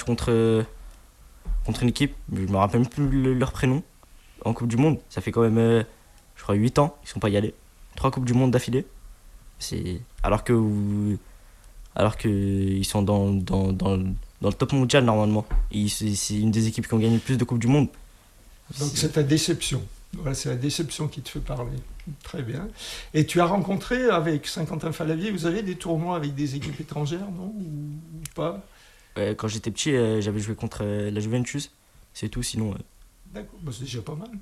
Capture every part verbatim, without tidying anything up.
match contre, euh, contre une équipe, je me rappelle même plus le- leur prénom, en Coupe du Monde. Ça fait quand même, euh, je crois, huit ans, ils sont pas y allés. Trois Coupes du Monde d'affilée. C'est... Alors que vous- alors qu'ils sont dans, dans, dans, le- dans le top mondial normalement. Ils- C'est c'est une des équipes qui ont gagné le plus de Coupes du Monde. Donc C'est- c'est ta déception. Voilà, c'est la déception qui te fait parler. Très bien. Et tu as rencontré avec Saint-Quentin Fallavier, vous avez des tournois avec des équipes étrangères, non? Ou, ou pas? Ouais, quand j'étais petit, euh, j'avais joué contre euh, la Juventus. C'est tout, sinon. euh, D'accord, bah, c'est déjà pas mal.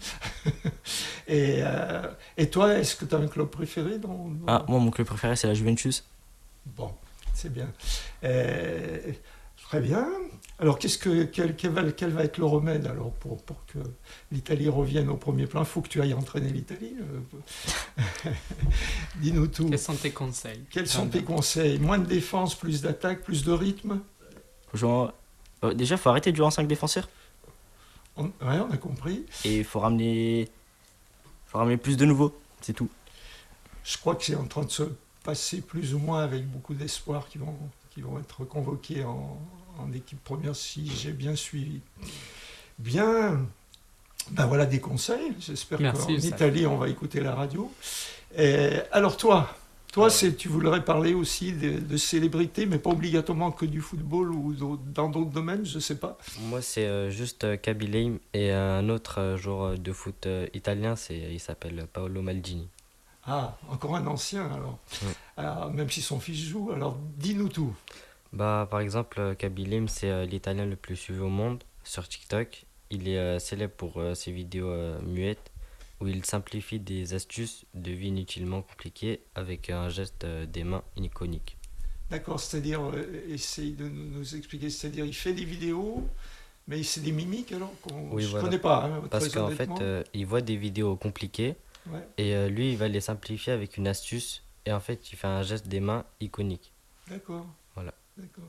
et, euh, et toi, est-ce que tu as un club préféré dans, dans- Ah, moi, mon club préféré, c'est la Juventus. Bon, c'est bien. Euh, très bien. Alors, qu'est-ce que, quel, quel va, quel va être le remède alors pour, pour que l'Italie revienne au premier plan? Il faut que tu ailles entraîner l'Italie. euh. Dis-nous tout. Quels sont tes conseils? Quels sont tes conseils? Moins de défense, plus d'attaque, plus de rythme? Genre, euh, déjà, faut arrêter de jouer en cinq défenseurs. On, ouais, on a compris. Et il faut ramener, faut ramener plus de nouveaux. C'est tout. Je crois que c'est en train de se passer plus ou moins avec beaucoup d'espoir qui vont, qui vont être convoqués en, en équipe première si j'ai bien suivi. Bien, ben voilà des conseils. J'espère Merci, qu'en ça. Italie, on va écouter la radio. Et alors toi, toi c'est, tu voudrais parler aussi de, de célébrités, mais pas obligatoirement que du football ou d'autres- dans d'autres domaines, je sais pas. Moi, c'est euh, juste euh, Kaby Lame et un autre euh, joueur de foot euh, italien, c'est, il s'appelle Paolo Maldini. Ah, encore un ancien alors. Ouais. Alors, même si son fils joue, alors dis-nous tout. Bah, par exemple, euh, Kaby Lame, c'est euh, l'Italien le plus suivi au monde sur TikTok. Il est euh, célèbre pour euh, ses vidéos euh, muettes où il simplifie des astuces de vie inutilement compliquées avec un geste euh, des mains iconique. D'accord, c'est-à-dire, euh, essaye de nous, nous expliquer, c'est-à-dire il fait des vidéos, mais c'est des mimiques alors qu'on, Oui, je ne voilà. connais pas, hein, Parce très qu'en fait, honnêtement. euh, il voit des vidéos compliquées Ouais, et euh, lui, il va les simplifier avec une astuce et en fait, il fait un geste des mains iconique. d'accord. Voilà. D'accord.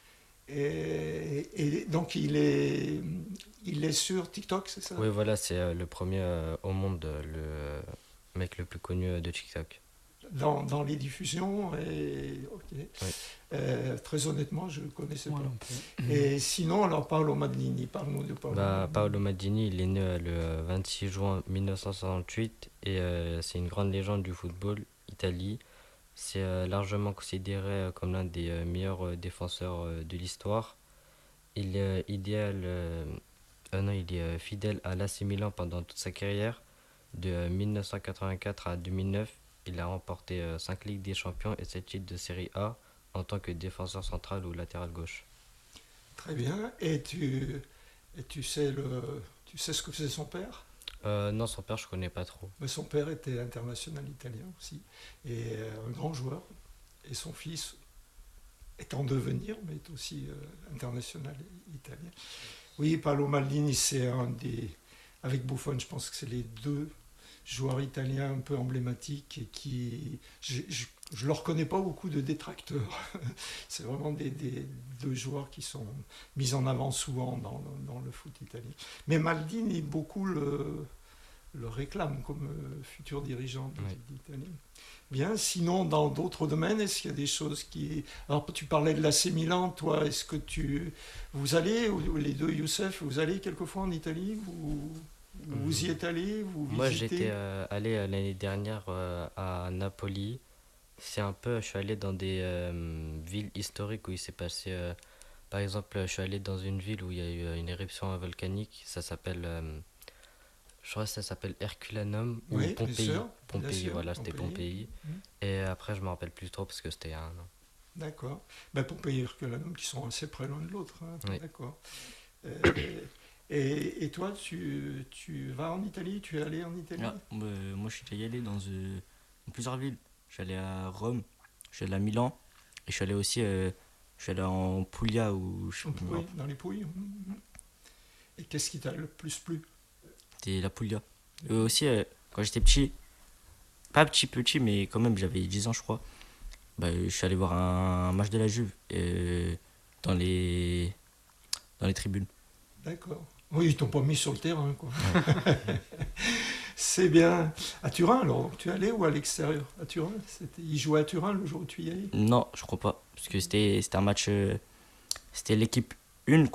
Et, et donc il est, il est sur TikTok, c'est ça? Oui, voilà, c'est euh, le premier euh, au monde, euh, le euh, mec le plus connu euh, de TikTok. Dans, dans les diffusions et ok. Oui. Euh, très honnêtement, je ne connaissais Moi pas. non plus. Et sinon, alors Paolo Madlini, parle-nous de Paolo. Bah, Madlini. Paolo Maldini, il est né euh, le euh, vingt-six juin mille neuf cent soixante-huit et euh, c'est une grande légende du football Italie. C'est euh, largement considéré euh, comme l'un des euh, meilleurs euh, défenseurs euh, de l'histoire. Il est euh, idéal, euh, euh, non, il est euh, fidèle à l'A C Milan pendant toute sa carrière. De euh, mille neuf cent quatre-vingt-quatre à deux mille neuf, il a remporté euh, cinq Ligues des Champions et sept titres de Série A en tant que défenseur central ou latéral gauche. Très bien. Et tu, et tu sais le, tu sais ce que faisait son père? Euh, non, son père, je connais pas trop. Mais son père était international italien aussi, et euh, un grand joueur. Et son fils est en devenir, mais est aussi euh, international italien. Oui, Paolo Maldini, c'est un des... Avec Buffon, je pense que c'est les deux joueurs italiens un peu emblématiques et qui... Je, je, je leur connais pas beaucoup de détracteurs. C'est vraiment des, des deux joueurs qui sont mis en avant souvent dans, dans le foot italien. Mais Maldini, beaucoup le, le réclament comme euh, futur dirigeant de Oui. l'Italie. Bien, sinon, dans d'autres domaines, est-ce qu'il y a des choses qui... Alors, tu parlais de l'A C Milan, toi, est-ce que tu... Vous allez, ou les deux Youssef, vous allez quelquefois en Italie? Vous, vous y êtes allé? Vous Moi, visitez? j'étais euh, allé euh, l'année dernière euh, à Napoli. C'est un peu, je suis allé dans des euh, villes historiques où il s'est passé. euh, par exemple, je suis allé dans une ville où il y a eu euh, une éruption volcanique. Ça s'appelle, euh, je crois que ça s'appelle Herculanum ou Oui, bien Pompéi. sûr, bien Pompéi, sûr, voilà, c'était Pompéi. Pompéi. Mhm. Et après, je me rappelle plus trop parce que c'était un an. D'accord. Ben, Pompéi et Herculanum qui sont assez près l'un de l'autre. Hein. Oui. D'accord. Euh, et, et toi, tu, tu vas en Italie? Tu es allé en Italie? Ah, euh, moi, je suis déjà allé dans, euh, dans plusieurs villes. Je suis allé à Rome, je suis allé à Milan, et je suis allé aussi euh, je suis allé en Puglia. Où je, Oui, dans les Pouilles. Mhm. Et qu'est-ce qui t'a le plus plu? C'était la Puglia. Et aussi, euh, quand j'étais petit, pas petit petit, mais quand même, j'avais dix ans, je crois. Bah, je suis allé voir un match de la Juve euh, dans les dans les tribunes. D'accord. Oui, ils t'ont pas mis sur le terrain, quoi. C'est bien. À Turin, alors, donc, tu es allé ou à l'extérieur? À Turin? C'était... Ils jouaient à Turin le jour où tu y allais? Non, je crois pas, parce que c'était c'était un match, euh, c'était l'équipe un